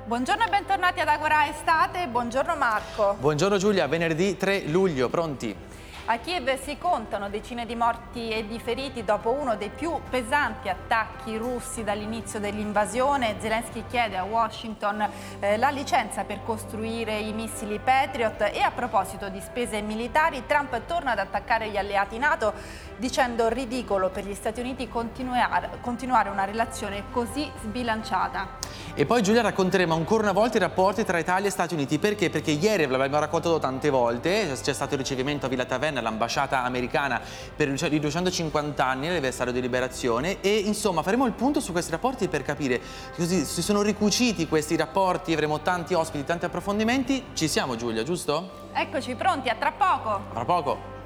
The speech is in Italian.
Buongiorno e bentornati ad Agora Estate, buongiorno Marco. Buongiorno Giulia, venerdì 3 luglio, pronti? A Kiev si contano decine di morti e di feriti dopo uno dei più pesanti attacchi russi dall'inizio dell'invasione. Zelensky chiede a Washington la licenza per costruire i missili Patriot e a proposito di spese militari Trump torna ad attaccare gli alleati NATO dicendo ridicolo per gli Stati Uniti continuare una relazione così sbilanciata. E poi Giulia racconteremo ancora una volta i rapporti tra Italia e Stati Uniti. Perché? Perché ieri l'abbiamo raccontato tante volte, c'è stato il ricevimento a Villa Taverna, l'ambasciata americana per i 250 anni dell'anniversario di liberazione e insomma faremo il punto su questi rapporti per capire così si sono ricuciti questi rapporti, avremo tanti ospiti, tanti approfondimenti. Ci siamo Giulia, giusto? Eccoci pronti, a tra poco! Tra poco!